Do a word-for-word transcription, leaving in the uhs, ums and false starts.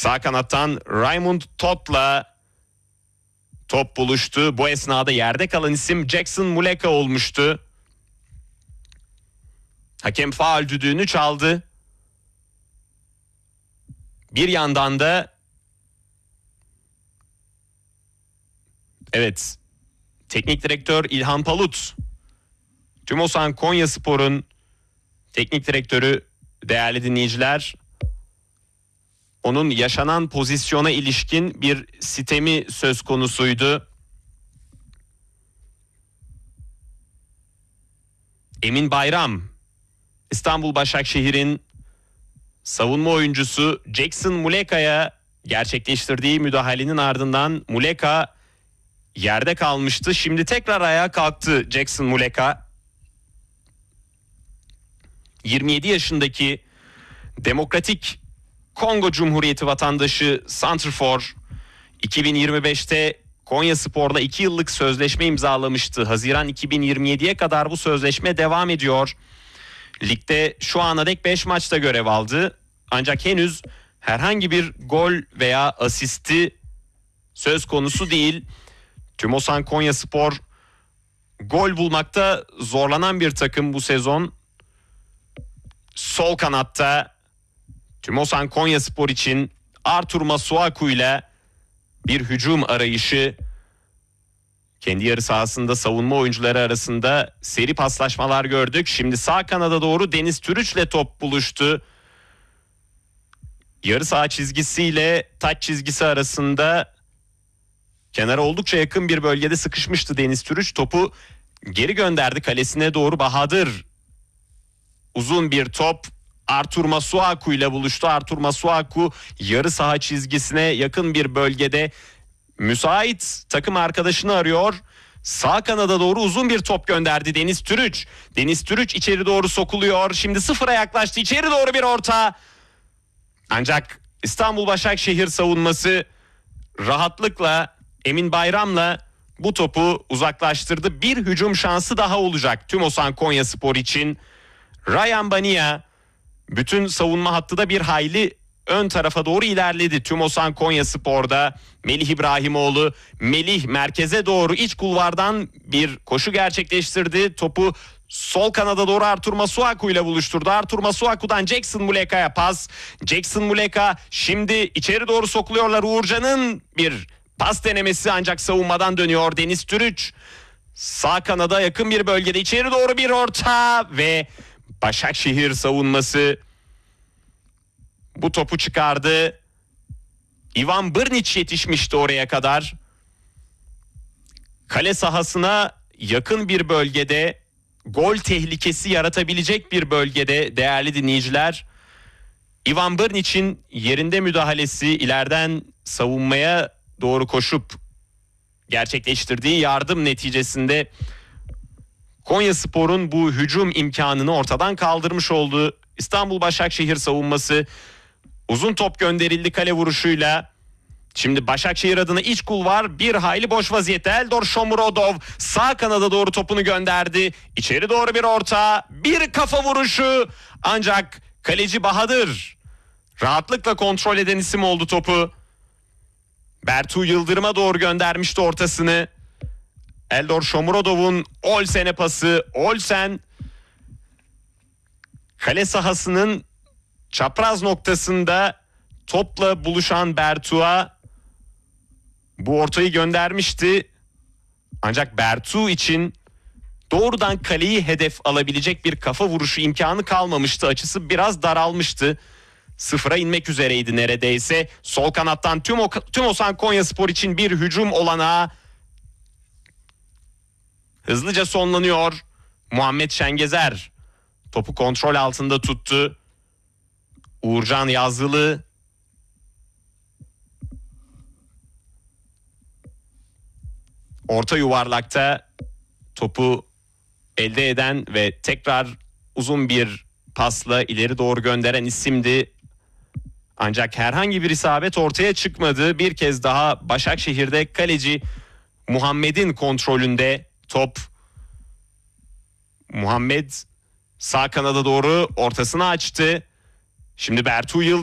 Sağ kanattan Raymond Todd'la top buluştu. Bu esnada yerde kalan isim Jackson Muleka olmuştu. Hakem faul düdüğünü çaldı. Bir yandan da evet, teknik direktör İlhan Palut, Tümosan Konyaspor'un teknik direktörü değerli dinleyiciler, onun yaşanan pozisyona ilişkin bir sitemi söz konusuydu. Emin Bayram, İstanbul Başakşehir'in savunma oyuncusu Jackson Muleka'ya gerçekleştirdiği müdahalenin ardından Muleka yerde kalmıştı. Şimdi tekrar ayağa kalktı Jackson Muleka. yirmi yedi yaşındaki Demokratik Kongo Cumhuriyeti vatandaşı santrfor iki bin yirmi beşte Konyaspor'la iki yıllık sözleşme imzalamıştı. Haziran iki bin yirmi yediye kadar bu sözleşme devam ediyor. Ligde şu ana dek beş maçta görev aldı. Ancak henüz herhangi bir gol veya asisti söz konusu değil. Tümosan Konyaspor gol bulmakta zorlanan bir takım bu sezon. Sol kanatta Tümosan Konyaspor için Artur Masuaku ile bir hücum arayışı. Kendi yarı sahasında savunma oyuncuları arasında seri paslaşmalar gördük. Şimdi sağ kanada doğru Deniz Türüç'le top buluştu. Yarı saha çizgisiyle taç çizgisi arasında kenara oldukça yakın bir bölgede sıkışmıştı Deniz Türüç. Topu geri gönderdi kalesine doğru. Bahadır, uzun bir top, Artur Masuaku ile buluştu. Artur Masuaku yarı saha çizgisine yakın bir bölgede müsait takım arkadaşını arıyor. Sağ kanada doğru uzun bir top gönderdi Deniz Türüç. Deniz Türüç içeri doğru sokuluyor. Şimdi sıfıra yaklaştı. İçeri doğru bir orta. Ancak İstanbul Başakşehir savunması rahatlıkla Emin Bayram'la bu topu uzaklaştırdı. Bir hücum şansı daha olacak Tümosan Konyaspor için. Ryan Bania bütün savunma hattı da bir hayli ön tarafa doğru ilerledi. Tümosan Konyaspor'da Melih İbrahimoğlu, Melih merkeze doğru iç kulvardan bir koşu gerçekleştirdi. Topu sol kanada doğru Artur Masuaku ile buluşturdu. Artur Masuaku'dan Jackson Muleka'ya pas. Jackson Muleka şimdi içeri doğru sokuluyorlar. Uğurcan'ın bir pas denemesi ancak savunmadan dönüyor. Deniz Türüç sağ kanada yakın bir bölgede içeri doğru bir orta ve Başakşehir savunması bu topu çıkardı. Ivan Brnić yetişmişti oraya kadar. Kale sahasına yakın bir bölgede, gol tehlikesi yaratabilecek bir bölgede değerli dinleyiciler, Ivan Brnić'in yerinde müdahalesi, ileriden savunmaya doğru koşup gerçekleştirdiği yardım neticesinde Konyaspor'un bu hücum imkanını ortadan kaldırmış oldu. İstanbul Başakşehir savunması uzun top gönderildi kale vuruşuyla. Şimdi Başakşehir adına iç kulvar bir hayli boş vaziyette. Eldor Shomurodov sağ kanada doğru topunu gönderdi. İçeri doğru bir orta, bir kafa vuruşu. Ancak kaleci Bahadır rahatlıkla kontrol eden isim oldu topu. Bertu Yıldırım'a doğru göndermişti ortasını. Eldor Shomurodov'un Olsen'e pası. Olsen kale sahasının çapraz noktasında topla buluşan Bertu'a bu ortayı göndermişti. Ancak Bertu için doğrudan kaleyi hedef alabilecek bir kafa vuruşu imkanı kalmamıştı. Açısı biraz daralmıştı. Sıfıra inmek üzereydi neredeyse. Sol kanattan Tümo, Tümosan Konyaspor için bir hücum olanağı hızlıca sonlanıyor. Muhammed Şengezer topu kontrol altında tuttu. Uğurcan Yazılı orta yuvarlakta topu elde eden ve tekrar uzun bir pasla ileri doğru gönderen isimdi. Ancak herhangi bir isabet ortaya çıkmadı. Bir kez daha Başakşehir'de kaleci Muhammed'in kontrolünde top. Muhammed sağ kanada doğru ortasını açtı. Şimdi Bertu Yıldırım